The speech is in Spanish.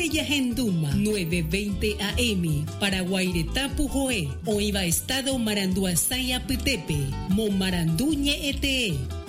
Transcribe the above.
Yahenduma, 9:20 AM, para Guairetá Pujoé, o iba estado Maranduasaya Pitepe, Momaranduñe Ete.